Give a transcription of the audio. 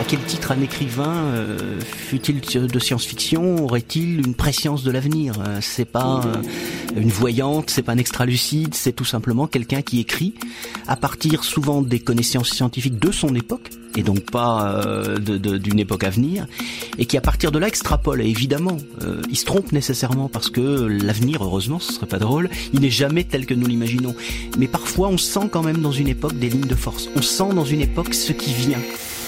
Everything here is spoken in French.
À quel titre un écrivain, fût-il de science-fiction, aurait-il une préscience de l'avenir? C'est pas une voyante, c'est pas un extralucide, c'est tout simplement quelqu'un qui écrit à partir souvent des connaissances scientifiques de son époque, et donc pas d'une époque à venir, et qui à partir de là extrapole. Et évidemment, il se trompe nécessairement, parce que l'avenir, heureusement, ce serait pas drôle, il n'est jamais tel que nous l'imaginons. Mais parfois, on sent quand même dans une époque des lignes de force. On sent dans une époque ce qui vient.